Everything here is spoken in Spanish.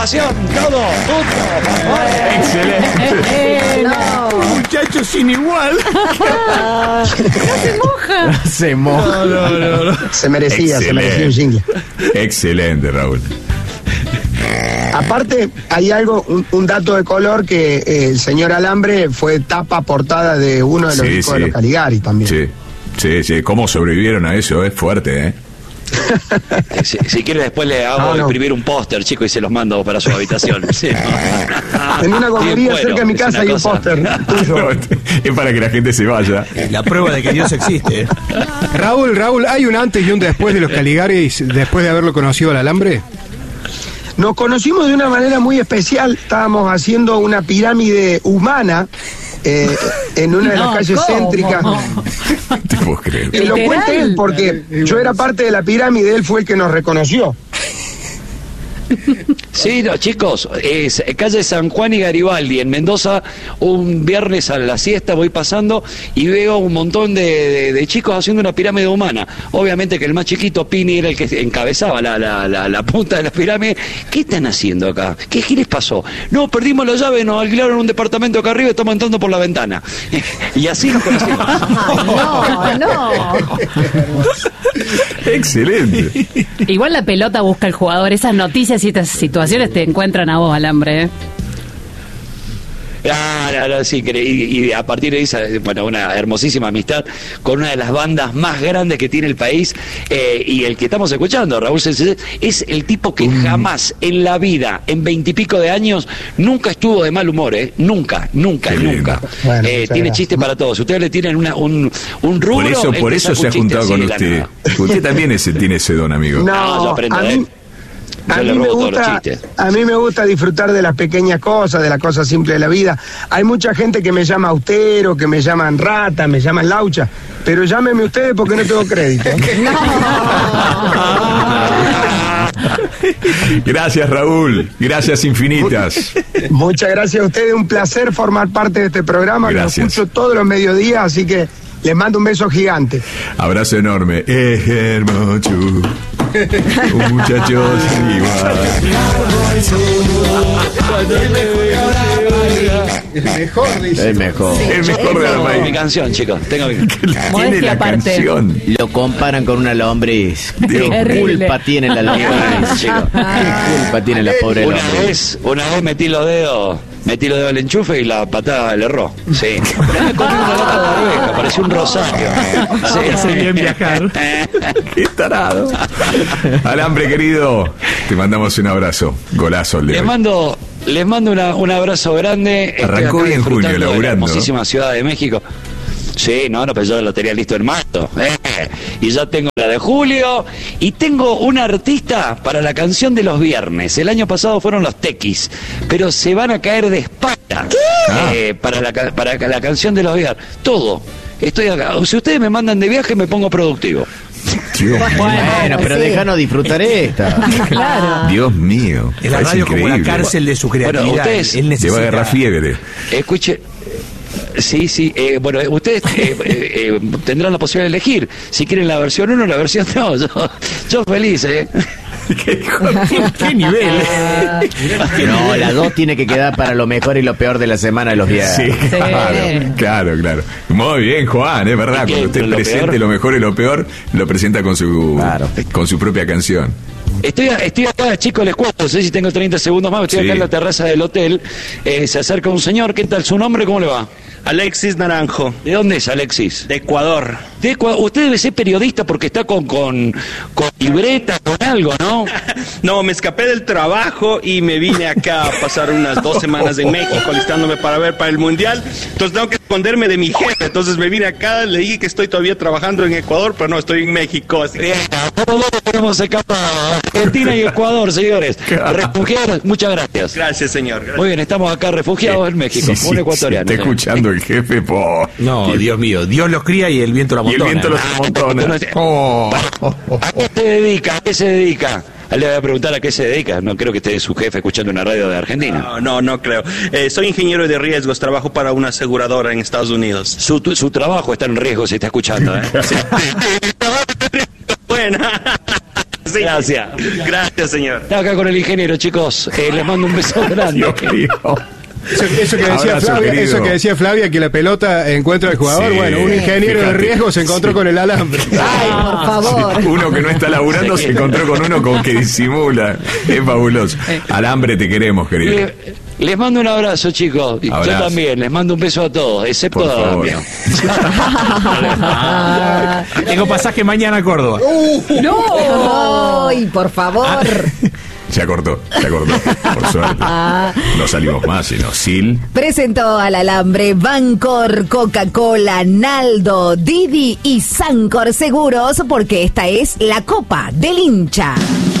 Todo. Excelente. No. Muchachos sin igual. No se moja. Se moja. No. Se merecía un jingle. Excelente, Raúl. Aparte, hay algo, un dato de color que el señor Alambre fue tapa portada de uno de los discos de los Caligari también. Sí. ¿Cómo sobrevivieron a eso? Es fuerte, ¿eh? Si quiere después le hago imprimir un póster, chico, y se los mando para su habitación. Sí, ¿no? En una gomería cerca de mi casa hay un póster tuyo. Es para que la gente se vaya. La prueba de que Dios existe. Raúl, ¿hay un antes y un después de los Caligaris después de haberlo conocido al Alambre? Nos conocimos de una manera muy especial. Estábamos haciendo una pirámide humana en una de las calles céntricas. Te puedo creer. Que lo cuente él, porque yo era parte de la pirámide, él fue el que nos reconoció. Sí, no, chicos, es calle San Juan y Garibaldi, en Mendoza, un viernes a la siesta voy pasando y veo un montón de chicos haciendo una pirámide humana. Obviamente que el más chiquito, Pini, era el que encabezaba la punta de la pirámide. ¿Qué están haciendo acá? ¿Qué les pasó? No, perdimos la llave, nos alquilaron un departamento acá arriba y estamos entrando por la ventana. Y así nos conocimos. No. Excelente. Igual la pelota busca al jugador. Esas noticias y estas situaciones te encuentran a vos, Alambre, ¿eh? Sí, y a partir de esa, bueno, una hermosísima amistad con una de las bandas más grandes que tiene el país, y el que estamos escuchando, Raúl César, es el tipo que jamás en la vida, en 20 y pico de años, nunca estuvo de mal humor, nunca. Bueno, tiene chiste para todos. Ustedes le tienen un rubro. Por eso se ha juntado con usted. Usted también tiene ese don, amigo. No, yo aprendo de él. A mí me gusta disfrutar de las pequeñas cosas, de las cosas simples de la vida. Hay mucha gente que me llama austero, que me llaman rata, me llaman laucha, pero llámenme ustedes porque no tengo crédito. Gracias, Raúl. Gracias infinitas. Muchas gracias a ustedes. Un placer formar parte de este programa. Lo escucho todos los mediodías, así que les mando un beso gigante. Abrazo enorme. Es hermoso. Un muchacho igual. El mejor de la maíz. Mi canción, chicos. Tiene la canción. Lo comparan con una lombriz. Qué culpa tiene la lombriz, chicos. ¿Qué culpa tiene la pobre lombriz? Una vez metí los dedos al enchufe y la patada le erró. Sí. Me comí una lata de arveja, parecía un rosario. Sí, hace bien viajar. Qué tarado. Alambre, querido, te mandamos un abrazo. Golazo, Leo. Les mando un abrazo grande. Arrancó bien junio, laburando. La hermosísima Ciudad de México. Sí, pero yo lo tenía listo en marzo. Y ya tengo la de julio. Y tengo un artista para la canción de los viernes. El año pasado fueron los Tequis, pero se van a caer de espalda para la canción de los viernes. Todo. Estoy acá. Si ustedes me mandan de viaje, me pongo productivo. Bueno, pero déjanos disfrutar esta. Claro. Dios mío. Es la radio como la cárcel de su creatividad. Bueno, ustedes te va a agarrar fiebre. Escuche. Sí. Bueno, ustedes tendrán la posibilidad de elegir si quieren la versión 1 o la versión 2. Yo feliz, ¿Qué nivel? No, la 2 tiene que quedar para lo mejor y lo peor de la semana de los días. Sí, claro. Muy bien, Juan, es verdad. Cuando usted presente lo mejor y lo peor, lo presenta con su propia canción. Estoy acá, chicos, les cuento, no sé si tengo 30 segundos más, estoy acá en la terraza del hotel, se acerca un señor, ¿qué tal? ¿Su nombre? ¿Cómo le va? Alexis Naranjo. ¿De dónde es Alexis? De Ecuador. Usted debe ser periodista porque está con libreta, con algo, ¿no? No, me escapé del trabajo y me vine acá a pasar unas 2 semanas en México alistándome para el Mundial. Entonces tengo que esconderme de mi jefe. Entonces me vine acá, le dije que estoy todavía trabajando en Ecuador, pero no, estoy en México. Así que... Todos tenemos escapado. Argentina y Ecuador, señores. Refugiados, muchas gracias. Gracias, señor. Gracias. Muy bien, estamos acá refugiados en México, un ecuatoriano. Está escuchando el jefe, No, Dios mío, Dios los cría y el viento lo amontona. Y el viento los amontona. ¿A qué se dedica? ¿A qué se dedica? Le voy a preguntar a qué se dedica. No creo que esté su jefe escuchando una radio de Argentina. No creo. Soy ingeniero de riesgos, trabajo para una aseguradora en Estados Unidos. Su trabajo está en riesgo, se está escuchando, Sí. Buena. Sí. Gracias, señor. Estaba acá con el ingeniero, chicos. Les mando un beso grande. Eso que decía Flavia, que la pelota encuentra al jugador. Bueno, un ingeniero de riesgo se encontró con el alambre. Ay, por favor. Sí, uno que no está laburando se encontró con uno con que disimula. Es fabuloso. Alambre, te queremos, querido. Les mando un abrazo, chicos. Abrazo. Yo también. Les mando un beso a todos, excepto a Damián. Tengo pasaje mañana a Córdoba. ¡No! ¡Ay, por favor! Se acortó, por suerte. No salimos más, sino Sil. Presentó al alambre Bancor, Coca-Cola, Naldo, Didi y Sancor Seguros, porque esta es la Copa del Hincha.